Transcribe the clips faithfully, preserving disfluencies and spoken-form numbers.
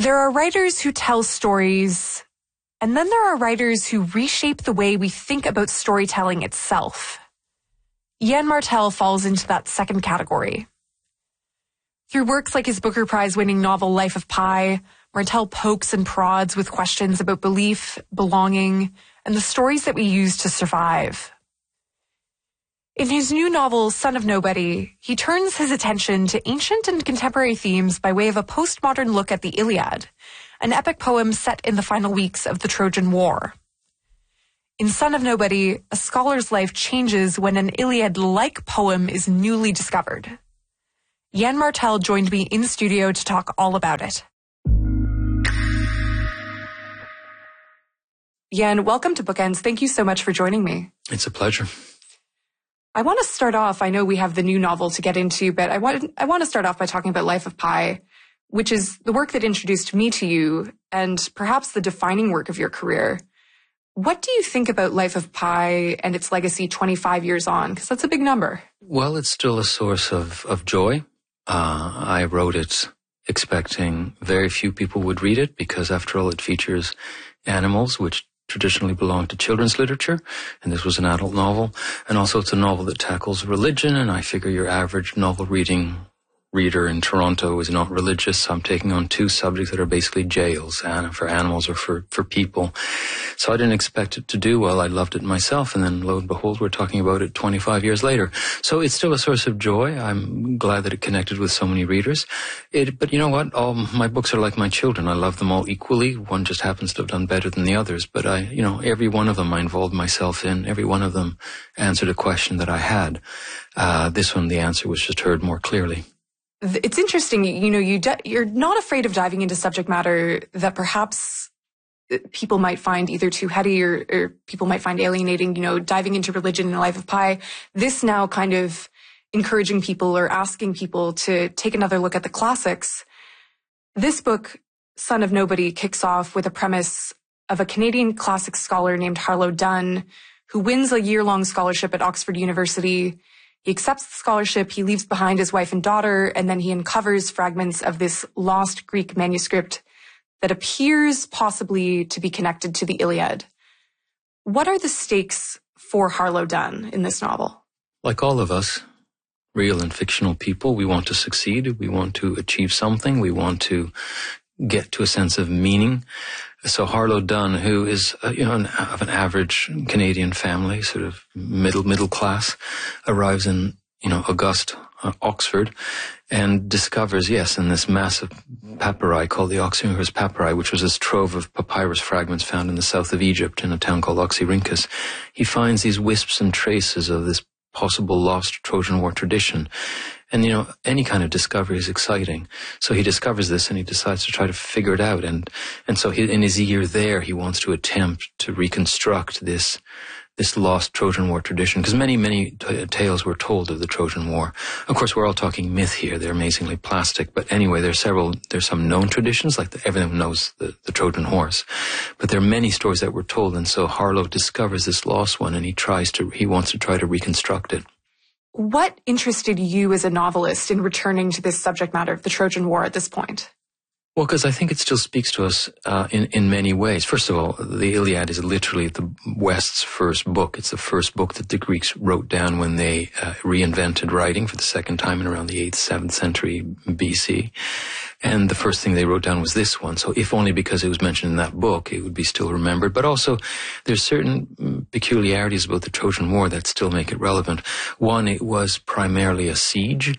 There are writers who tell stories, and then there are writers who reshape the way we think about storytelling itself. Yann Martel falls into that second category. Through works like his Booker Prize-winning novel Life of Pi, Martel pokes and prods with questions about belief, belonging, and the stories that we use to survive. In his new novel, Son of Nobody, he turns his attention to ancient and contemporary themes by way of a postmodern look at the Iliad, an epic poem set in the final weeks of the Trojan War. In Son of Nobody, a scholar's life changes when an Iliad-like poem is newly discovered. Yann Martel joined me in studio to talk all about it. Yann, welcome to Bookends. Thank you so much for joining me. It's a pleasure. I want to start off, I know we have the new novel to get into, but I want, I want to start off by talking about Life of Pi, which is the work that introduced me to you and perhaps the defining work of your career. What do you think about Life of Pi and its legacy twenty-five years on? Because that's a big number. Well, it's still a source of, of joy. Uh, I wrote it expecting very few people would read it because, after all, it features animals, which traditionally belong to children's literature, and this was an adult novel. And also it's a novel that tackles religion, and I figure your average novel reading reader in Toronto is not religious, so I'm taking on two subjects that are basically jails, and for animals or for, for people. So I didn't expect it to do well. I loved it myself, and then lo and behold, we're talking about it twenty-five years later. So it's still a source of joy. I'm glad that it connected with so many readers. It, but you know what? All my books are like my children. I love them all equally. One just happens to have done better than the others. But I, you know, every one of them I involved myself in. Every one of them answered a question that I had. Uh, this one, the answer was just heard more clearly. It's interesting, you know, you de- you're not afraid of diving into subject matter that perhaps people might find either too heady or, or people might find alienating, you know, diving into religion in the Life of Pi. This now kind of encouraging people or asking people to take another look at the classics. This book, Son of Nobody, kicks off with a premise of a Canadian classics scholar named Harlow Dunn, who wins a year-long scholarship at Oxford University. He accepts the scholarship, he leaves behind his wife and daughter, and then he uncovers fragments of this lost Greek manuscript that appears possibly to be connected to the Iliad. What are the stakes for Harlow Dunn in this novel? Like all of us, real and fictional people, we want to succeed, we want to achieve something, we want to get to a sense of meaning. So Harlow Dunn, who is, uh, you know, an, of an average Canadian family, sort of middle, middle class, arrives in, you know, august uh, Oxford and discovers, yes, in this massive papyri called the Oxyrhynchus papyri, which was this trove of papyrus fragments found in the south of Egypt in a town called Oxyrhynchus, he finds these wisps and traces of this possible lost Trojan War tradition. And, you know, any kind of discovery is exciting. So he discovers this and he decides to try to figure it out. And, and so he, in his year there, he wants to attempt to reconstruct this, this lost Trojan War tradition. Because many, many t- tales were told of the Trojan War. Of course, we're all talking myth here. They're amazingly plastic. But anyway, there's several, there's some known traditions, like the, everyone knows the, the Trojan horse. But there are many stories that were told. And so Harlow discovers this lost one and he tries to, he wants to try to reconstruct it. What interested you as a novelist in returning to this subject matter of the Trojan War at this point? Well, because I think it still speaks to us uh, in, in many ways. First of all, the Iliad is literally the West's first book. It's the first book that the Greeks wrote down when they uh, reinvented writing for the second time in around the eighth, seventh century B C. And the first thing they wrote down was this one. So if only because it was mentioned in that book, it would be still remembered. But also, there's certain peculiarities about the Trojan War that still make it relevant. One, it was primarily a siege.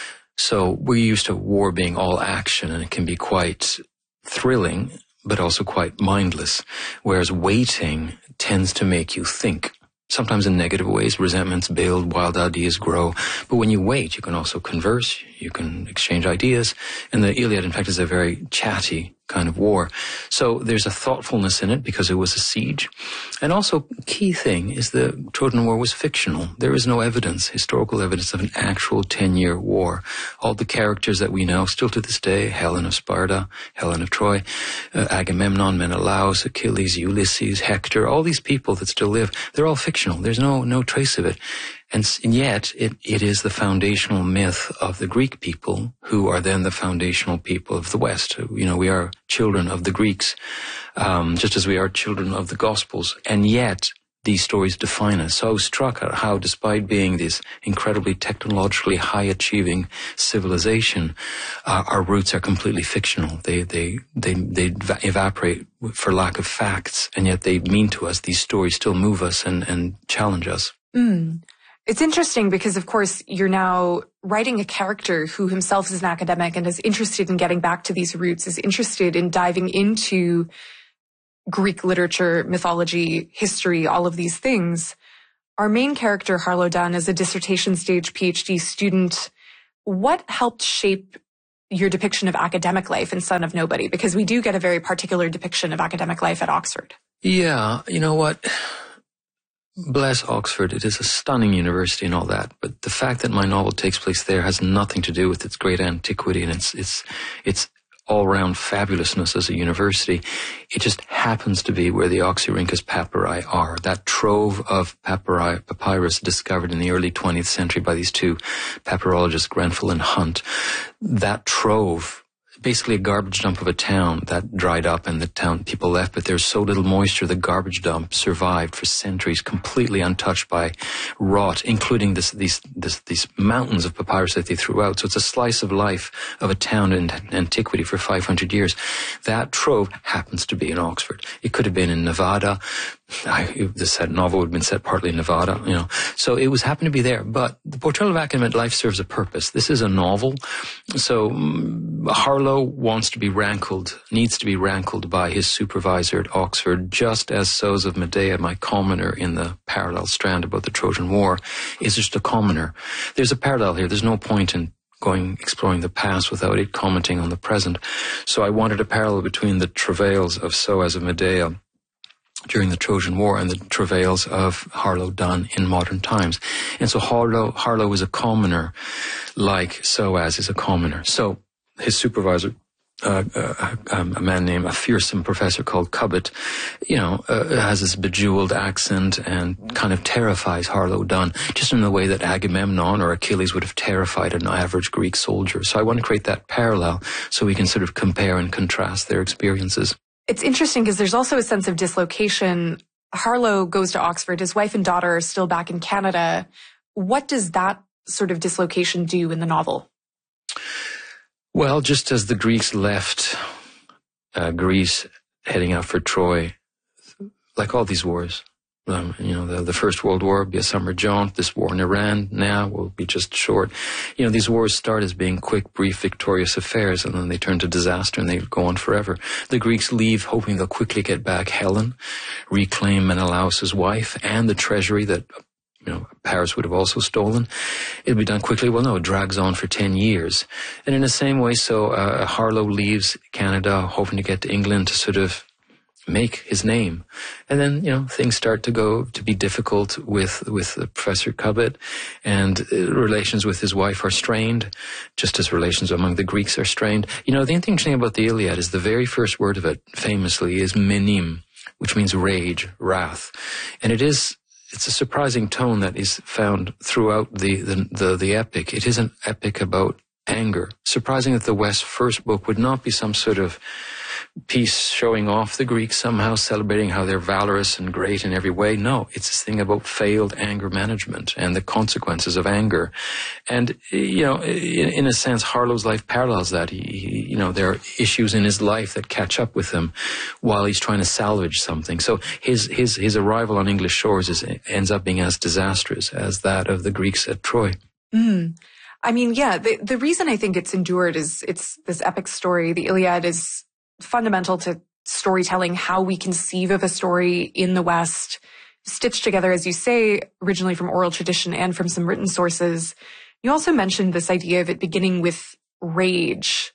So we're used to war being all action, and it can be quite thrilling, but also quite mindless. Whereas waiting tends to make you think. Sometimes in negative ways, resentments build, wild ideas grow. But when you wait, you can also converse, you can exchange ideas. And the Iliad, in fact, is a very chatty kind of war. So there's a thoughtfulness in it because it was a siege. And also, key thing is the Trojan War was fictional. There is no evidence, historical evidence of an actual ten-year war. All the characters that we know, still to this day, Helen of Sparta, Helen of Troy, uh, Agamemnon, Menelaus, Achilles, Ulysses, Hector, all these people that still live, they're all fictional. There's no, no trace of it. And, and yet, it, it is the foundational myth of the Greek people, who are then the foundational people of the West. You know, we are children of the Greeks, um, just as we are children of the Gospels. And yet, these stories define us. So I was struck at how, despite being this incredibly technologically high-achieving civilization, uh, our roots are completely fictional. They, they, they, they evaporate for lack of facts, and yet they mean to us. These stories still move us and, and challenge us. Mm. It's interesting because, of course, you're now writing a character who himself is an academic and is interested in getting back to these roots, is interested in diving into Greek literature, mythology, history, all of these things. Our main character, Harlow Dunn, is a dissertation stage PhD student. What helped shape your depiction of academic life in Son of Nobody? Because we do get a very particular depiction of academic life at Oxford. Yeah, you know what? Bless Oxford. It is a stunning university and all that, but the fact that my novel takes place there has nothing to do with its great antiquity and its its its all-round fabulousness as a university. It just happens to be where the Oxyrhynchus papyri are, that trove of papyri, papyrus discovered in the early twentieth century by these two papyrologists, Grenfell and Hunt. That trove, basically a garbage dump of a town that dried up and the town people left, but there's so little moisture the garbage dump survived for centuries, completely untouched by rot, including this, these this, these mountains of papyrus that they threw out. So it's a slice of life of a town in antiquity for five hundred years. That trove happens to be in Oxford. It could have been in Nevada. I, this novel would have been set partly in Nevada, you know. So it was happened to be there. But the portrayal of academic life serves a purpose. This is a novel. So um, Harlow wants to be rankled, needs to be rankled by his supervisor at Oxford, just as Sows of Medea, my commoner in the parallel strand about the Trojan War, is just a commoner. There's a parallel here. There's no point in going exploring the past without it commenting on the present. So I wanted a parallel between the travails of Sows of Medea during the Trojan War and the travails of Harlow Dunn in modern times. And so Harlow, Harlow is a commoner like Soas is a commoner. So his supervisor, uh, uh, um, a man named, a fearsome professor called Cubbett, you know, uh, has this bejeweled accent and kind of terrifies Harlow Dunn, just in the way that Agamemnon or Achilles would have terrified an average Greek soldier. So I want to create that parallel so we can sort of compare and contrast their experiences. It's interesting because there's also a sense of dislocation. Harlow goes to Oxford. His wife and daughter are still back in Canada. What does that sort of dislocation do in the novel? Well, just as the Greeks left uh, Greece heading out for Troy, like all these wars, um, you know, the, the First World War will be a summer jaunt. This war in Iran now will be just short. You know, these wars start as being quick, brief, victorious affairs, and then they turn to disaster and they go on forever. The Greeks leave hoping they'll quickly get back Helen, reclaim Menelaus's wife, and the treasury that, you know, Paris would have also stolen. It'll be done quickly. Well, no, it drags on for ten years. And in the same way, so uh, Harlow leaves Canada hoping to get to England to sort of make his name. And then, you know, things start to go to be difficult with, with Professor Cubbett, and uh, relations with his wife are strained, just as relations among the Greeks are strained. You know, the interesting thing about the Iliad is the very first word of it, famously, is menim, which means rage, wrath. And it is, it's a surprising tone that is found throughout the, the, the, the epic. It is an epic about anger. Surprising that the West's first book would not be some sort of piece showing off the Greeks, somehow celebrating how they're valorous and great in every way. No, it's this thing about failed anger management and the consequences of anger. And, you know, in, in a sense, Harlow's life parallels that. He, he, you know, there are issues in his life that catch up with him while he's trying to salvage something. So his, his, his arrival on English shores is, ends up being as disastrous as that of the Greeks at Troy. Mm. I mean, yeah, the, the reason I think it's endured is it's this epic story. The Iliad is fundamental to storytelling, how we conceive of a story in the West, stitched together, as you say, originally from oral tradition and from some written sources. You also mentioned this idea of it beginning with rage.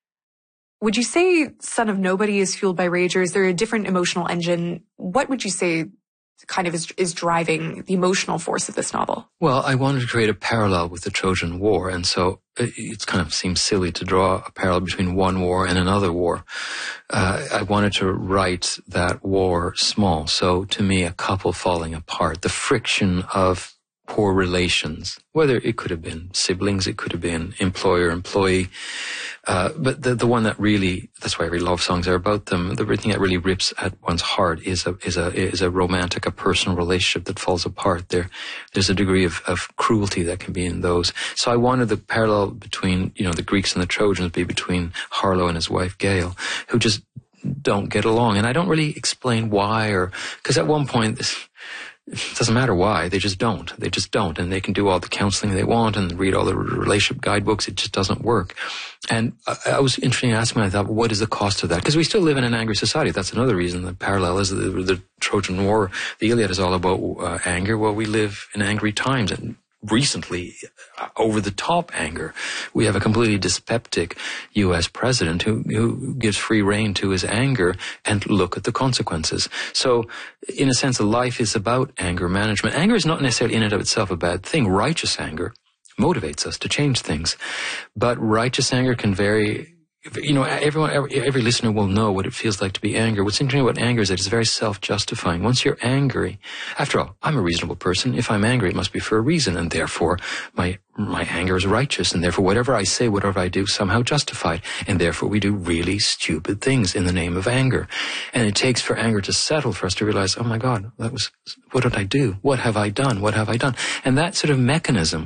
Would you say Son of Nobody is fueled by rage, or is there a different emotional engine? What would you say kind of is, is driving the emotional force of this novel? Well, I wanted to create a parallel with the Trojan War, and so it, it kind of seems silly to draw a parallel between one war and another war. Uh, I wanted to write that war small. So to me, a couple falling apart, the friction of poor relations, whether it could have been siblings, it could have been employer, employee. Uh, but the, the one that really, that's why every love songs are about them. The thing that really rips at one's heart is a, is a, is a romantic, a personal relationship that falls apart. There, there's a degree of, of cruelty that can be in those. So I wanted the parallel between, you know, the Greeks and the Trojans be between Harlow and his wife Gail, who just don't get along. And I don't really explain why, or, because at one point, this, it doesn't matter why, they just don't. They just don't. And they can do all the counseling they want and read all the relationship guidebooks. It just doesn't work. And I, I was interested in asking myself, what is the cost of that? Because we still live in an angry society. That's another reason the parallel is the, the Trojan War. The Iliad is all about uh, anger. Well, we live in angry times. And recently, over the top anger. We have a completely dyspeptic U S president who, who gives free rein to his anger, and look at the consequences. So, in a sense, life is about anger management. Anger is not necessarily in and of itself a bad thing. Righteous anger motivates us to change things. But righteous anger can vary. You know, everyone, every, every listener will know what it feels like to be angry. What's interesting about anger is that it's very self-justifying. Once you're angry, after all, I'm a reasonable person. If I'm angry, it must be for a reason, and therefore my my anger is righteous, and therefore whatever I say, whatever I do, somehow justified, and therefore we do really stupid things in the name of anger. And it takes for anger to settle for us to realize, oh my God, that was, what did I do? What have I done? What have I done? And that sort of mechanism,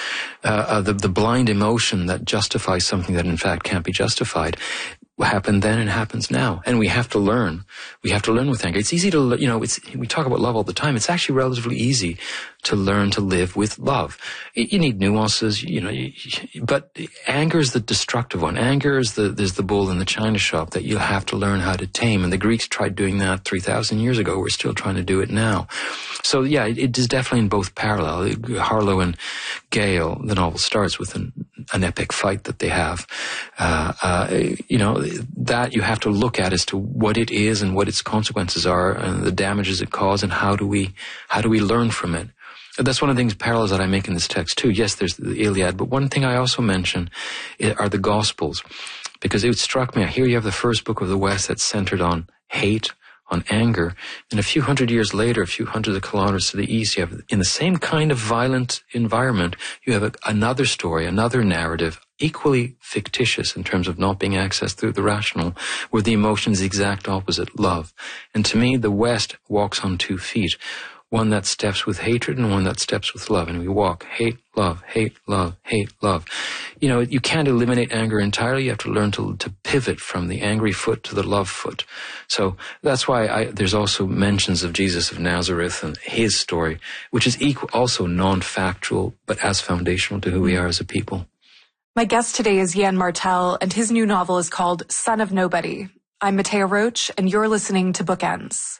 uh, uh the, the blind emotion that justifies something that in fact can't be justified, happened then and happens now. And we have to learn. We have to learn with anger. It's easy to, you know, it's, we talk about love all the time. It's actually relatively easy to learn to live with love. You need nuances, you know, you, but anger is the destructive one. Anger is the, there's the bull in the china shop that you have to learn how to tame. And the Greeks tried doing that three thousand years ago. We're still trying to do it now. So yeah, it, it is definitely in both parallel. Harlow and Gail, the novel starts with an, an epic fight that they have. Uh, uh, you know, that you have to look at as to what it is and what its consequences are and the damages it causes, and how do we, how do we learn from it? That's one of the things, parallels that I make in this text too. Yes, there's the Iliad, but one thing I also mention are the Gospels, because it struck me. Here you have the first book of the West that's centered on hate, on anger, and a few hundred years later, a few hundreds of kilometers to the east, you have, in the same kind of violent environment, you have a, another story, another narrative, equally fictitious in terms of not being accessed through the rational, where the emotion is the exact opposite, love. And to me, the West walks on two feet. One that steps with hatred and one that steps with love. And we walk hate, love, hate, love, hate, love. You know, you can't eliminate anger entirely. You have to learn to, to pivot from the angry foot to the love foot. So that's why I, there's also mentions of Jesus of Nazareth and his story, which is equal, also non-factual, but as foundational to who we are as a people. My guest today is Yann Martel, and his new novel is called Son of Nobody. I'm Matea Roach, and you're listening to Bookends.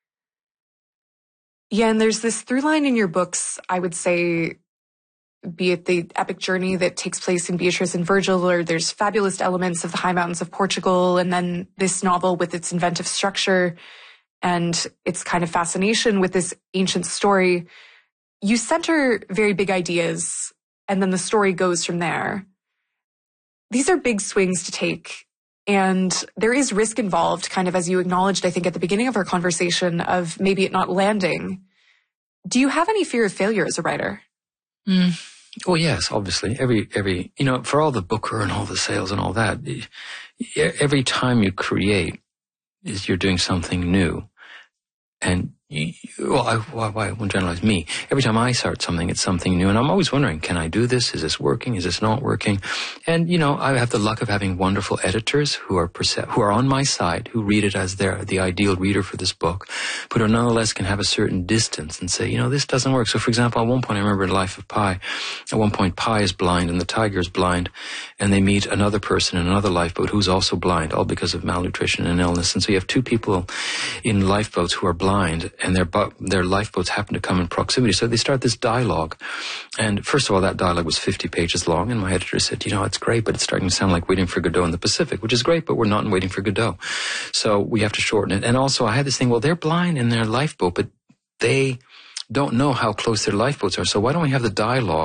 Yeah, and there's this through line in your books, I would say, be it the epic journey that takes place in Beatrice and Virgil, or there's fabulous elements of the high mountains of Portugal, and then this novel with its inventive structure and its kind of fascination with this ancient story. You center very big ideas, and then the story goes from there. These are big swings to take. And there is risk involved, kind of as you acknowledged, I think, at the beginning of our conversation, of maybe it not landing. Do you have any fear of failure as a writer? Mm. Well, yes, obviously. Every, every, you know, for all the Booker and all the sales and all that, every time you create, is you're doing something new. And you, well, I, why, why, I won't generalize me. Every time I start something, it's something new. And I'm always wondering, can I do this? Is this working? Is this not working? And, you know, I have the luck of having wonderful editors who are perce- who are on my side, who read it as their, the ideal reader for this book, but who nonetheless can have a certain distance and say, you know, this doesn't work. So, for example, at one point, I remember in Life of Pi, at one point, Pi is blind and the tiger is blind, and they meet another person in another lifeboat who's also blind, all because of malnutrition and illness. And so you have two people in lifeboats who are blind, and their their lifeboats happen to come in proximity. So they start this dialogue. And first of all, that dialogue was fifty pages long, and my editor said, you know, it's great, but it's starting to sound like Waiting for Godot in the Pacific, which is great, but we're not in Waiting for Godot. So we have to shorten it. And also, I had this thing, well, they're blind in their lifeboat, but they don't know how close their lifeboats are. So why don't we have the dialogue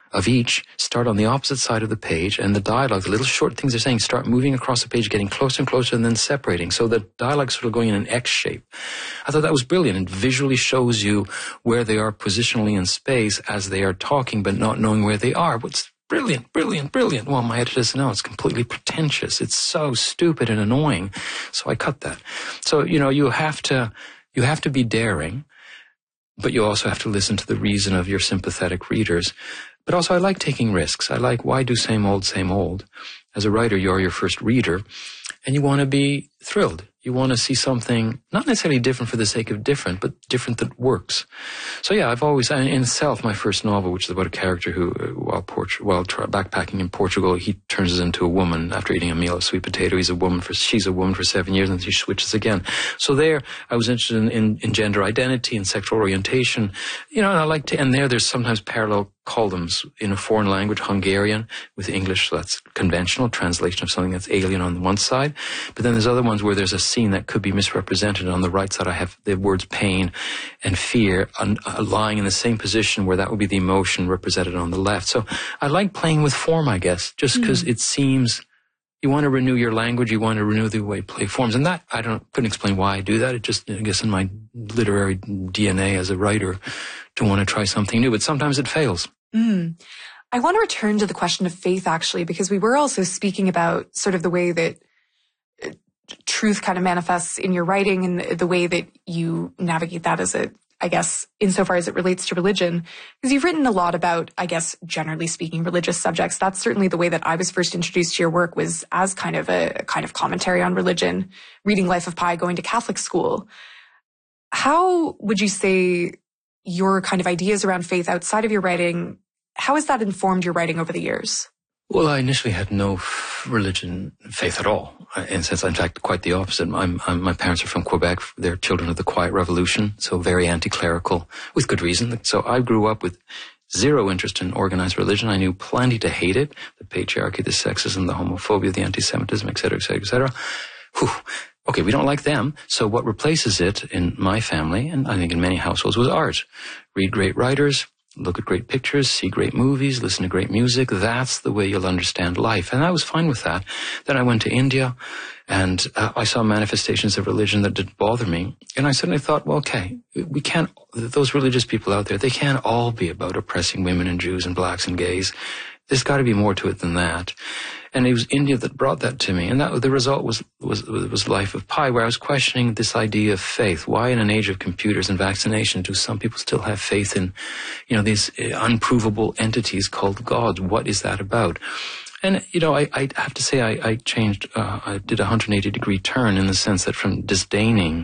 of each start on the opposite side of the page, and the dialogue, the little short things they're saying, start moving across the page, getting closer and closer, and then separating. So the dialogue sort of going in an X shape. I thought that was brilliant. It visually shows you where they are positionally in space as they are talking, but not knowing where they are. What's brilliant, brilliant, brilliant. Well, my editor said, no, it's completely pretentious. It's so stupid and annoying. So I cut that. So, you know, you have to, you have to be daring, but you also have to listen to the reason of your sympathetic readers. But also I like taking risks. I like, why do same old, same old? As a writer, you're your first reader, and you want to be thrilled. You want to see something not necessarily different for the sake of different, but different that works. So yeah, I've always, in Self, my first novel, which is about a character who, while, Port- while tra- backpacking in Portugal, he turns into a woman after eating a meal of sweet potato. He's a woman for, she's a woman for seven years, and she switches again. So there, I was interested in, in, in gender identity and sexual orientation. You know, and I like to, and there, there's sometimes parallel columns in a foreign language, Hungarian, with English, so that's conventional translation of something that's alien on the one side. But then there's other ones where there's a scene that could be misrepresented. On the right side, I have the words pain and fear un- uh, lying in the same position where that would be the emotion represented on the left. So I like playing with form, I guess, just because mm-hmm. it seems you want to renew your language, you want to renew the way play forms. And that, I don't couldn't explain why I do that. It just, I guess, in my literary D N A as a writer to want to try something new. But sometimes it fails. Mm. I want to return to the question of faith, actually, because we were also speaking about sort of the way that truth kind of manifests in your writing and the way that you navigate that as a, I guess, insofar as it relates to religion. Because you've written a lot about, I guess, generally speaking, religious subjects. That's certainly the way that I was first introduced to your work, was as kind of a, a kind of commentary on religion, reading Life of Pi, going to Catholic school. How would you say your kind of ideas around faith outside of your writing, how has that informed your writing over the years? Well, I initially had no religion, faith at all. In sense, in fact, quite the opposite. I'm, I'm, my parents are from Quebec. They're children of the Quiet Revolution, so very anti-clerical, with good reason. So I grew up with zero interest in organized religion. I knew plenty to hate it: the patriarchy, the sexism, the homophobia, the anti-Semitism, et cetera, et cetera, et cetera. Whew. Okay, we don't like them. So what replaces it in my family, and I think in many households, was art. Read great writers, look at great pictures, see great movies, listen to great music. That's the way you'll understand life. And I was fine with that. Then I went to India, and uh, I saw manifestations of religion that didn't bother me. And I suddenly thought, well, okay, we can't, those religious people out there, they can't all be about oppressing women and Jews and blacks and gays. There's got to be more to it than that. And it was India that brought that to me. And that the result was, was, was Life of Pi, where I was questioning this idea of faith. Why in an age of computers and vaccination do some people still have faith in, you know, these unprovable entities called gods? What is that about? And, you know, I, I have to say I, I changed, uh, I did a one hundred eighty degree turn in the sense that from disdaining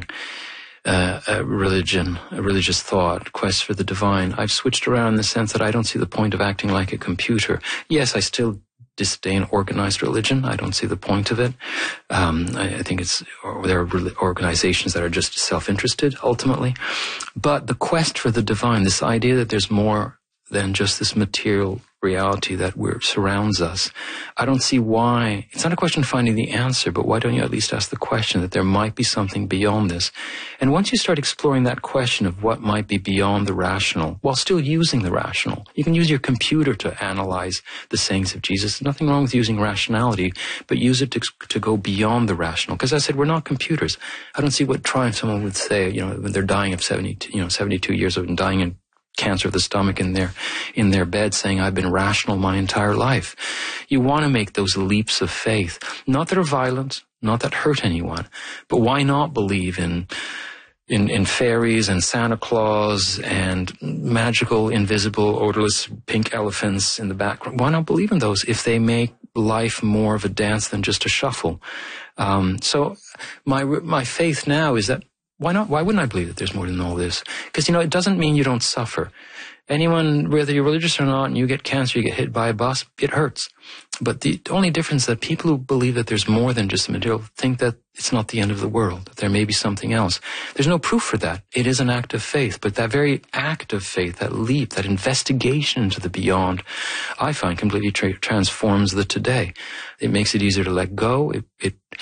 Uh, a religion, a religious thought, quest for the divine, I've switched around in the sense that I don't see the point of acting like a computer. Yes, I still disdain organized religion. I don't see the point of it. Um, I, I think it's, or there are organizations that are just self-interested, ultimately. But the quest for the divine, this idea that there's more than just this material reality that we're, surrounds us. I don't see why. It's not a question of finding the answer, but why don't you at least ask the question that there might be something beyond this? And once you start exploring that question of what might be beyond the rational, while still using the rational, you can use your computer to analyze the sayings of Jesus. There's nothing wrong with using rationality, but use it to, to go beyond the rational. Because I said, we're not computers. I don't see what triumph someone would say, you know, when they're dying of seventy, you know, seventy-two years old and dying in cancer of the stomach in their, in their bed, saying, I've been rational my entire life. You want to make those leaps of faith, not that are violent, not that hurt anyone, but why not believe in, in, in fairies and Santa Claus and magical, invisible, odorless pink elephants in the background? Why not believe in those if they make life more of a dance than just a shuffle? Um, so my, my faith now is that Why not? Why wouldn't I believe that there's more than all this? Because, you know, it doesn't mean you don't suffer. Anyone, whether you're religious or not, and you get cancer, you get hit by a bus, it hurts. But the only difference is that people who believe that there's more than just the material think that it's not the end of the world, that there may be something else. There's no proof for that. It is an act of faith. But that very act of faith, that leap, that investigation into the beyond, I find completely tra- transforms the today. It makes it easier to let go. It, it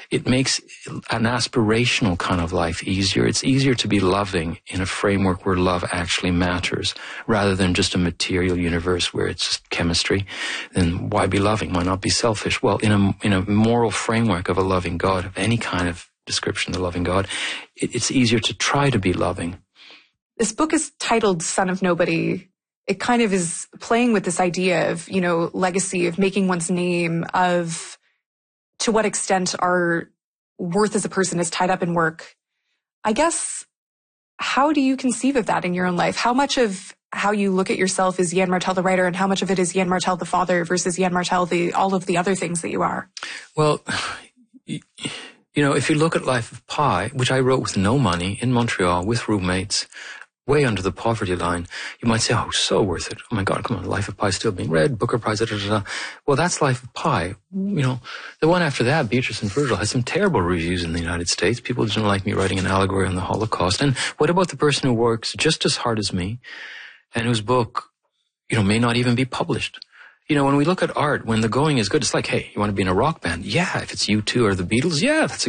it makes an aspirational kind of life easier. It's easier to be loving in a framework where love actually matters, rather than just a material universe where it's just chemistry. Then why be loving? Why not be selfish? Well, in a in a moral framework of a loving God, of any kind of description of the loving God, it, it's easier to try to be loving. This book is titled Son of Nobody. It kind of is playing with this idea of, you know, legacy, of making one's name, of to what extent our worth as a person is tied up in work. I guess, how do you conceive of that in your own life? How much of how you look at yourself is Yann Martel the writer, and how much of it is Yann Martel the father versus Yann Martel the all of the other things that you are? Well, you, you know, if you look at Life of Pi, which I wrote with no money in Montreal with roommates, way under the poverty line, you might say, oh, so worth it. Oh my God, come on, Life of Pi still being read, Booker Prize, da, da, da, da. Well, that's Life of Pi. You know, the one after that, Beatrice and Virgil, has some terrible reviews in the United States. People didn't like me writing an allegory on the Holocaust. And what about the person who works just as hard as me and whose book, you know, may not even be published? You know, when we look at art, when the going is good, it's like, hey, you want to be in a rock band? Yeah. If it's U two or the Beatles, yeah, that's a